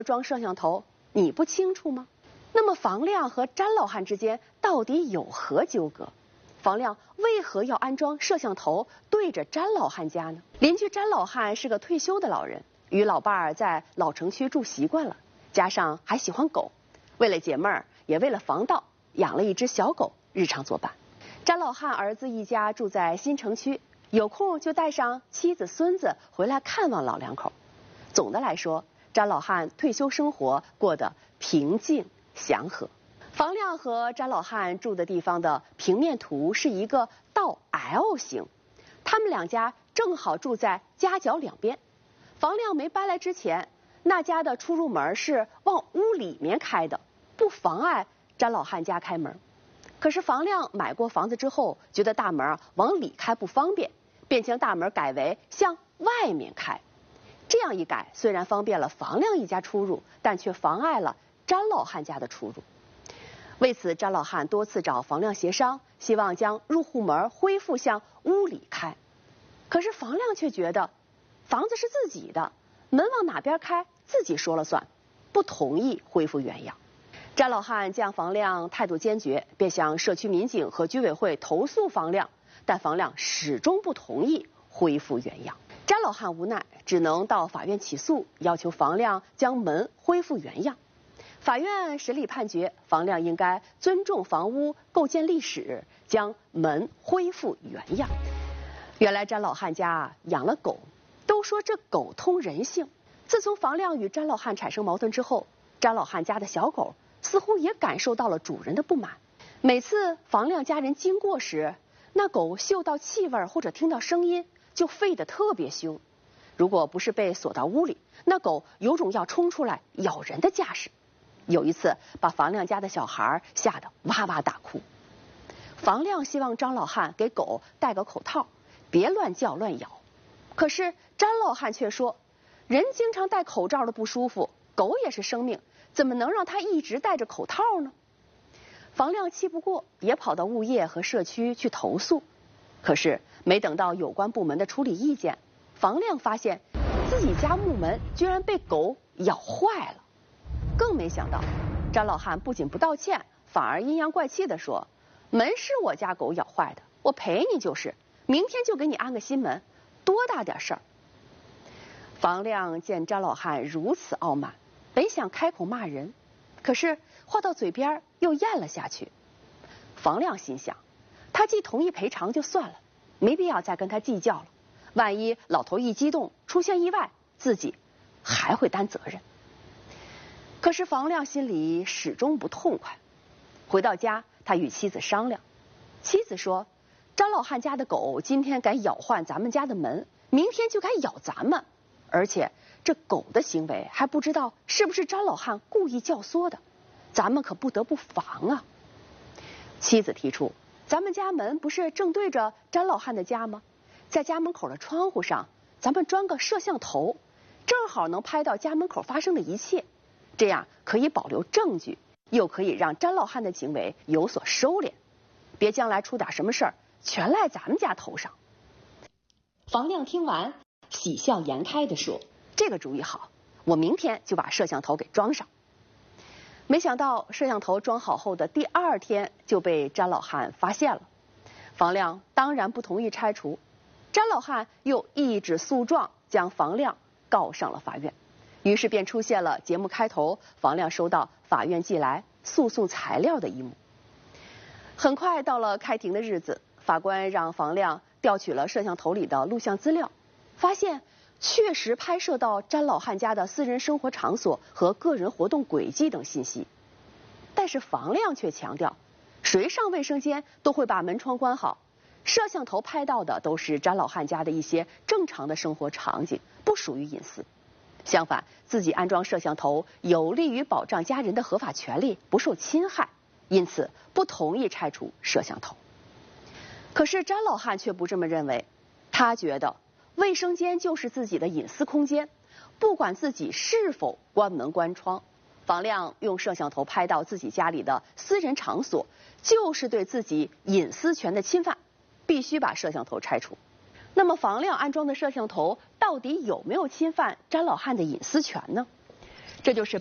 装摄像头，你不清楚吗？那么房亮和詹老汉之间到底有何纠葛？房亮为何要安装摄像头对着詹老汉家呢？邻居詹老汉是个退休的老人，与老伴儿在老城区住习惯了，加上还喜欢狗，为了解闷儿，也为了防盗，养了一只小狗，日常作伴。詹老汉儿子一家住在新城区，有空就带上妻子孙子回来看望老两口。总的来说，詹老汉退休生活过得平静祥和。房亮和詹老汉住的地方的平面图是一个倒 L 型，他们两家正好住在家角两边。房亮没搬来之前，那家的出入门是往屋里面开的，不妨碍詹老汉家开门。可是房亮买过房子之后，觉得大门往里开不方便，便将大门改为向外面开。这样一改，虽然方便了房亮一家出入，但却妨碍了詹老汉家的出入。为此，詹老汉多次找房亮协商，希望将入户门恢复向屋里开。可是房亮却觉得房子是自己的，门往哪边开自己说了算，不同意恢复原样。詹老汉见房亮态度坚决，便向社区民警和居委会投诉房亮，但房亮始终不同意恢复原样。詹老汉无奈，只能到法院起诉，要求房亮将门恢复原样。法院审理判决，房亮应该尊重房屋构建历史，将门恢复原样。原来詹老汉家养了狗，都说这狗通人性。自从房亮与詹老汉产生矛盾之后，詹老汉家的小狗似乎也感受到了主人的不满。每次房亮家人经过时，那狗嗅到气味或者听到声音就吠得特别凶。如果不是被锁到屋里，那狗有种要冲出来咬人的架势。有一次把房亮家的小孩吓得哇哇大哭。房亮希望张老汉给狗戴个口套，别乱叫乱咬。可是詹老汉却说，人经常戴口罩的不舒服，狗也是生命，怎么能让它一直戴着口套呢？房亮气不过，也跑到物业和社区去投诉。可是没等到有关部门的处理意见，房亮发现自己家木门居然被狗咬坏了。更没想到，詹老汉不仅不道歉，反而阴阳怪气地说，门是我家狗咬坏的，我赔你就是，明天就给你安个新门，多大点事儿。房亮见詹老汉如此傲慢，本想开口骂人，可是话到嘴边又咽了下去。房亮心想，他既同意赔偿就算了，没必要再跟他计较了，万一老头一激动出现意外，自己还会担责任。可是房亮心里始终不痛快。回到家，他与妻子商量，妻子说，詹老汉家的狗今天敢咬坏咱们家的门，明天就该咬咱们，而且这狗的行为还不知道是不是詹老汉故意教唆的，咱们可不得不防啊。妻子提出，咱们家门不是正对着詹老汉的家吗？在家门口的窗户上，咱们装个摄像头，正好能拍到家门口发生的一切，这样可以保留证据，又可以让詹老汉的行为有所收敛，别将来出点什么事儿全赖咱们家头上。房亮听完，喜笑颜开地说，这个主意好，我明天就把摄像头给装上。没想到摄像头装好后的第二天就被詹老汉发现了。房亮当然不同意拆除，詹老汉又一纸诉状将房亮告上了法院。于是便出现了节目开头房亮收到法院寄来诉讼材料的一幕。很快到了开庭的日子，法官让房亮调取了摄像头里的录像资料，发现确实拍摄到詹老汉家的私人生活场所和个人活动轨迹等信息。但是房亮却强调，谁上卫生间都会把门窗关好，摄像头拍到的都是詹老汉家的一些正常的生活场景，不属于隐私。相反，自己安装摄像头有利于保障家人的合法权利不受侵害，因此不同意拆除摄像头。可是詹老汉却不这么认为，他觉得卫生间就是自己的隐私空间，不管自己是否关门关窗，房亮用摄像头拍到自己家里的私人场所，就是对自己隐私权的侵犯，必须把摄像头拆除。那么房亮安装的摄像头到底有没有侵犯詹老汉的隐私权呢？ 这就是